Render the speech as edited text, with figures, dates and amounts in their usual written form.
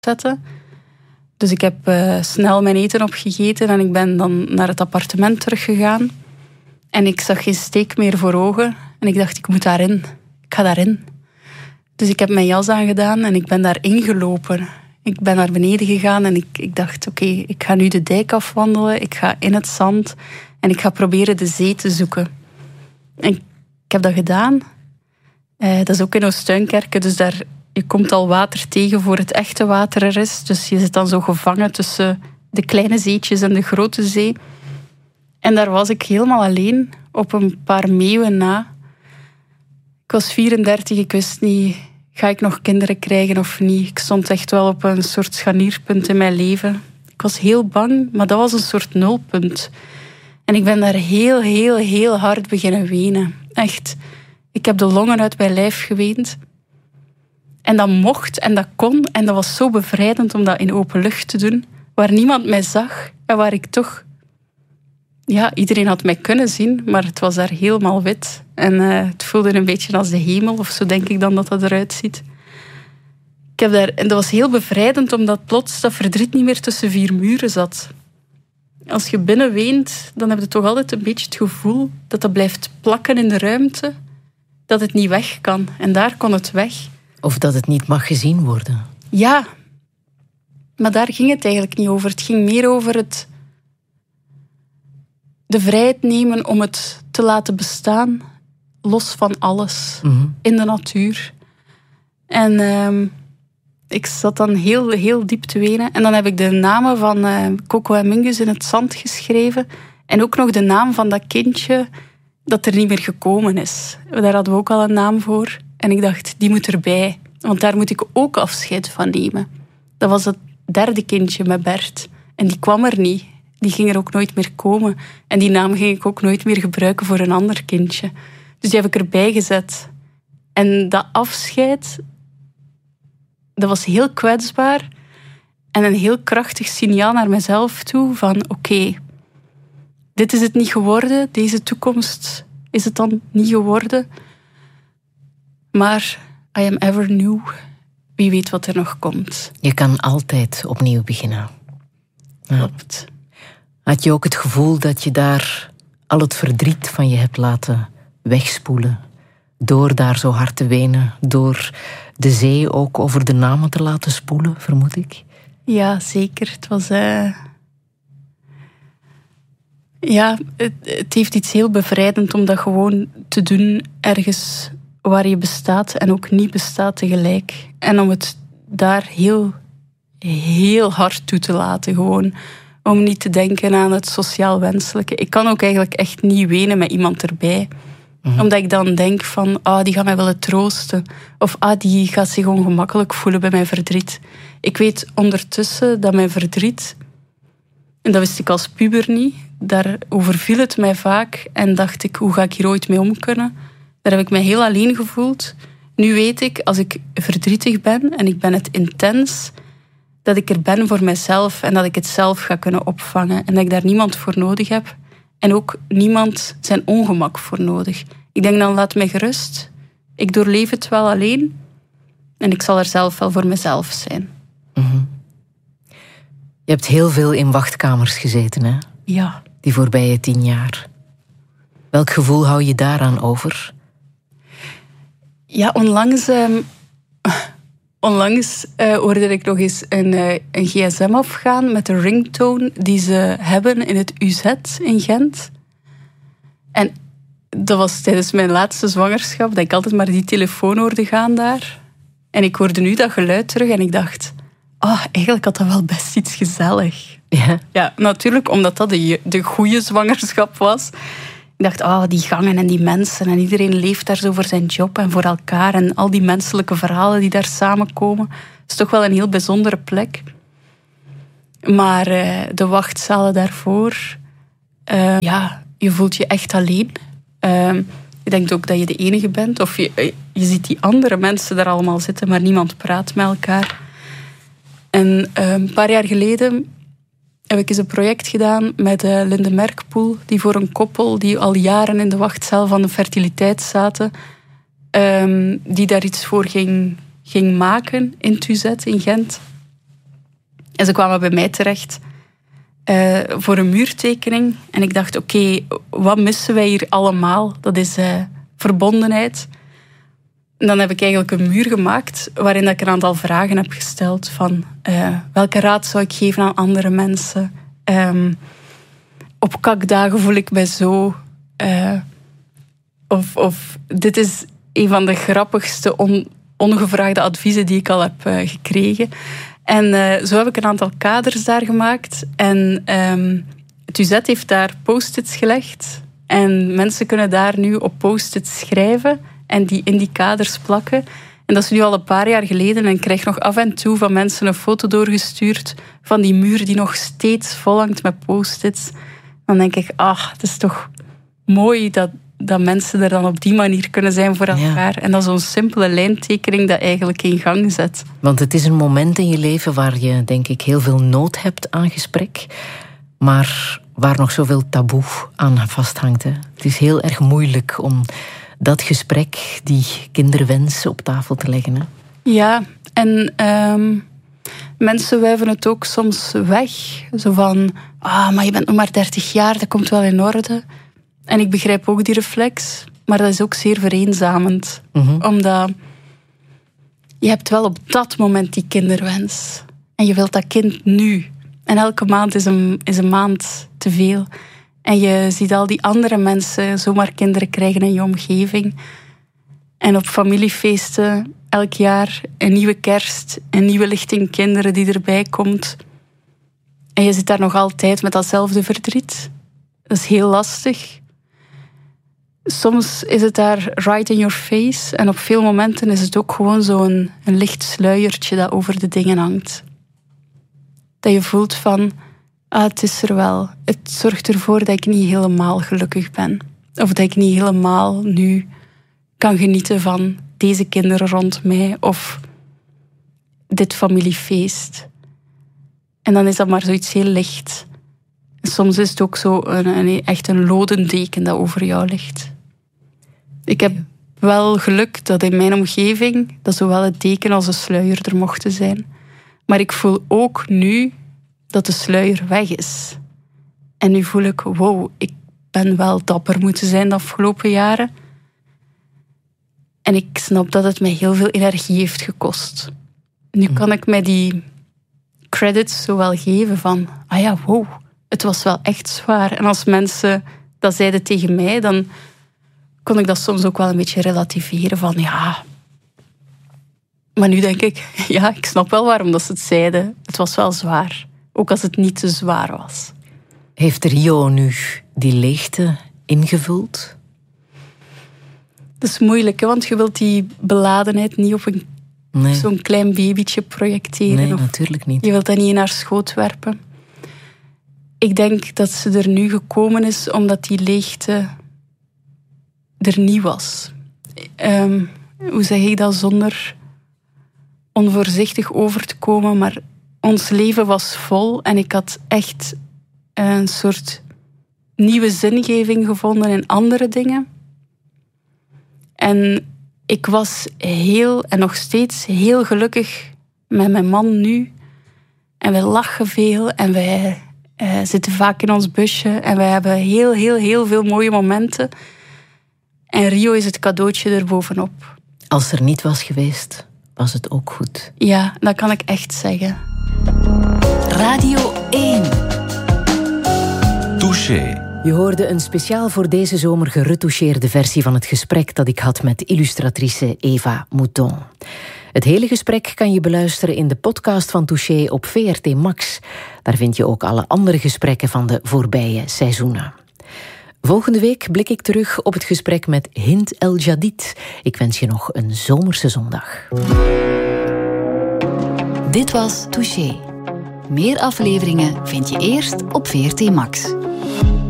zetten. Dus ik heb snel mijn eten opgegeten en ik ben dan naar het appartement teruggegaan. En ik zag geen steek meer voor ogen. En ik dacht, ik moet daarin. Ik ga daarin. Dus ik heb mijn jas aangedaan en ik ben daarin gelopen. Ik ben naar beneden gegaan en ik dacht, oké, ik ga nu de dijk afwandelen. Ik ga in het zand en ik ga proberen de zee te zoeken. En ik heb dat gedaan. Dat is ook in Oostuinkerke, dus daar, je komt al water tegen voor het echte water er is. Dus je zit dan zo gevangen tussen de kleine zeetjes en de grote zee. En daar was ik helemaal alleen, op een paar meeuwen na. Ik was 34, ik wist niet, ga ik nog kinderen krijgen of niet? Ik stond echt wel op een soort scharnierpunt in mijn leven. Ik was heel bang, maar dat was een soort nulpunt. En ik ben daar heel, heel, heel hard beginnen wenen. Echt, ik heb de longen uit mijn lijf geweend. En dat mocht en dat kon. En dat was zo bevrijdend om dat in open lucht te doen. Waar niemand mij zag en waar ik toch... Ja, iedereen had mij kunnen zien, maar het was daar helemaal wit. En het voelde een beetje als de hemel, of zo denk ik dan dat dat eruit ziet. En dat was heel bevrijdend, omdat plots dat verdriet niet meer tussen 4 muren zat. Als je binnen weent, dan heb je toch altijd een beetje het gevoel dat dat blijft plakken in de ruimte, dat het niet weg kan. En daar kon het weg. Of dat het niet mag gezien worden. Ja, maar daar ging het eigenlijk niet over. Het ging meer over de vrijheid nemen om het te laten bestaan, los van alles, in de natuur. En ik zat dan heel, heel diep te wenen. En dan heb ik de namen van Coco en Mingus in het zand geschreven. En ook nog de naam van dat kindje dat er niet meer gekomen is. Daar hadden we ook al een naam voor. En ik dacht, die moet erbij. Want daar moet ik ook afscheid van nemen. Dat was het 3e kindje met Bert. En die kwam er niet. Die ging er ook nooit meer komen. En die naam ging ik ook nooit meer gebruiken voor een ander kindje. Dus die heb ik erbij gezet. En dat afscheid, dat was heel kwetsbaar. En een heel krachtig signaal naar mezelf toe van oké, dit is het niet geworden. Deze toekomst is het dan niet geworden. Maar I am ever new. Wie weet wat er nog komt. Je kan altijd opnieuw beginnen. Ja. Klopt. Had je ook het gevoel dat je daar al het verdriet van je hebt laten wegspoelen? Door daar zo hard te wenen, door de zee ook over de namen te laten spoelen, vermoed ik? Ja, zeker. Het was... Ja, het heeft iets heel bevrijdend om dat gewoon te doen ergens waar je bestaat en ook niet bestaat tegelijk. En om het daar heel, heel hard toe te laten gewoon. Om niet te denken aan het sociaal wenselijke. Ik kan ook eigenlijk echt niet wenen met iemand erbij. Omdat ik dan denk van, die gaat mij willen troosten. Of die gaat zich ongemakkelijk voelen bij mijn verdriet. Ik weet ondertussen dat mijn verdriet, en dat wist ik als puber niet, daar overviel het mij vaak en dacht ik, hoe ga ik hier ooit mee om kunnen? Daar heb ik mij heel alleen gevoeld. Nu weet ik, als ik verdrietig ben en ik ben het intens, dat ik er ben voor mezelf en dat ik het zelf ga kunnen opvangen. En dat ik daar niemand voor nodig heb. En ook niemand zijn ongemak voor nodig. Ik denk dan, laat mij gerust. Ik doorleef het wel alleen. En ik zal er zelf wel voor mezelf zijn. Je hebt heel veel in wachtkamers gezeten, hè? Ja. Die voorbije 10 jaar. Welk gevoel hou je daaraan over? Ja, onlangs hoorde ik nog eens een gsm afgaan met de ringtone die ze hebben in het UZ in Gent. En dat was tijdens mijn laatste zwangerschap, dat ik altijd maar die telefoon hoorde gaan daar. En ik hoorde nu dat geluid terug en ik dacht, eigenlijk had dat wel best iets gezellig. Ja, natuurlijk, omdat dat de goede zwangerschap was. Ik dacht, die gangen en die mensen en iedereen leeft daar zo voor zijn job en voor elkaar en al die menselijke verhalen die daar samenkomen. Het is toch wel een heel bijzondere plek. Maar de wachtzalen daarvoor, je voelt je echt alleen. Je denkt ook dat je de enige bent. Of je ziet die andere mensen daar allemaal zitten, maar niemand praat met elkaar. En een paar jaar geleden heb ik eens een project gedaan met Linde Merkpoel, die voor een koppel die al jaren in de wachtzaal van de fertiliteit zaten, die daar iets voor ging maken in Tuzet, in Gent. En ze kwamen bij mij terecht voor een muurtekening. En ik dacht, oké, wat missen wij hier allemaal? Dat is verbondenheid. En dan heb ik eigenlijk een muur gemaakt waarin ik een aantal vragen heb gesteld. Van welke raad zou ik geven aan andere mensen? Op kakdagen voel ik mij zo. Of dit is een van de grappigste ongevraagde adviezen die ik al heb gekregen. En zo heb ik een aantal kaders daar gemaakt. En het UZ heeft daar post-its gelegd. En mensen kunnen daar nu op post-its schrijven en die in die kaders plakken. En dat is nu al een paar jaar geleden. En ik krijg nog af en toe van mensen een foto doorgestuurd van die muur die nog steeds vol hangt met post-its. Dan denk ik, het is toch mooi dat mensen er dan op die manier kunnen zijn voor elkaar. Ja. En dat zo'n simpele lijntekening dat eigenlijk in gang zet. Want het is een moment in je leven waar je, denk ik, heel veel nood hebt aan gesprek, maar waar nog zoveel taboe aan vasthangt. Hè? Het is heel erg moeilijk om dat gesprek, die kinderwens, op tafel te leggen. Hè? Ja, en mensen wuiven het ook soms weg. Zo van, maar je bent nog maar 30 jaar, dat komt wel in orde. En ik begrijp ook die reflex, maar dat is ook zeer vereenzamend. Mm-hmm. Omdat je hebt wel op dat moment die kinderwens. En je wilt dat kind nu. En elke maand is een maand te veel. En je ziet al die andere mensen zomaar kinderen krijgen in je omgeving. En op familiefeesten elk jaar een nieuwe kerst, een nieuwe lichting kinderen die erbij komt. En je zit daar nog altijd met datzelfde verdriet. Dat is heel lastig. Soms is het daar right in your face. En op veel momenten is het ook gewoon zo'n een licht sluiertje dat over de dingen hangt. Dat je voelt van, het is er wel. Het zorgt ervoor dat ik niet helemaal gelukkig ben. Of dat ik niet helemaal nu kan genieten van deze kinderen rond mij. Of dit familiefeest. En dan is dat maar zoiets heel licht. Soms is het ook zo echt een loden deken dat over jou ligt. Ik heb wel geluk dat in mijn omgeving dat zowel het deken als de sluier er mochten zijn. Maar ik voel ook nu dat de sluier weg is. En nu voel ik, ik ben wel dapper moeten zijn de afgelopen jaren. En ik snap dat het mij heel veel energie heeft gekost. Nu kan ik mij die credits zo wel geven van, het was wel echt zwaar. En als mensen dat zeiden tegen mij, dan kon ik dat soms ook wel een beetje relativeren van Maar nu denk ik, ik snap wel waarom dat ze het zeiden. Het was wel zwaar. Ook als het niet te zwaar was. Heeft Rio nu die leegte ingevuld? Dat is moeilijk, hè, want je wilt die beladenheid niet op zo'n klein babytje projecteren. Nee, natuurlijk niet. Je wilt dat niet in haar schoot werpen. Ik denk dat ze er nu gekomen is omdat die leegte er niet was. Hoe zeg ik dat zonder onvoorzichtig over te komen, maar ons leven was vol en ik had echt een soort nieuwe zingeving gevonden in andere dingen. En ik was en nog steeds heel gelukkig met mijn man nu. En wij lachen veel en wij zitten vaak in ons busje en wij hebben heel, heel, heel veel mooie momenten. En Rio is het cadeautje erbovenop. Als er niet was geweest, was het ook goed. Ja, dat kan ik echt zeggen. Radio 1. Touché. Je hoorde een speciaal voor deze zomer geretoucheerde versie van het gesprek dat ik had met illustratrice Eva Mouton. Het hele gesprek kan je beluisteren in de podcast van Touché op VRT Max. Daar vind je ook alle andere gesprekken van de voorbije seizoenen. Volgende week blik ik terug op het gesprek met Hind El Jadid. Ik wens je nog een zomerse zondag. Dit was Touché. Meer afleveringen vind je eerst op VRT Max.